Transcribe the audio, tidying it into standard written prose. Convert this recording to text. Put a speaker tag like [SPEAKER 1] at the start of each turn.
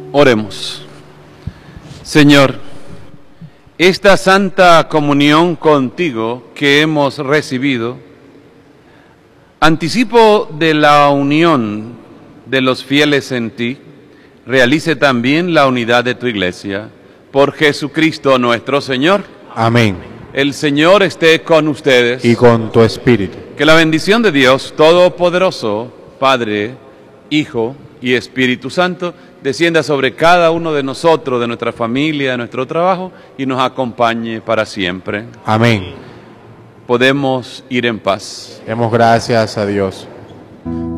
[SPEAKER 1] Oremos. Señor, esta santa comunión contigo que hemos recibido, anticipo de la unión de los fieles en ti, realice también la unidad de tu Iglesia. Por Jesucristo nuestro Señor.
[SPEAKER 2] Amén.
[SPEAKER 1] El Señor esté con ustedes.
[SPEAKER 2] Y con tu espíritu.
[SPEAKER 1] Que la bendición de Dios Todopoderoso, Padre, Hijo y Espíritu Santo, descienda sobre cada uno de nosotros, de nuestra familia, de nuestro trabajo, y nos acompañe para siempre.
[SPEAKER 2] Amén.
[SPEAKER 1] Podemos ir en paz.
[SPEAKER 2] Demos gracias a Dios.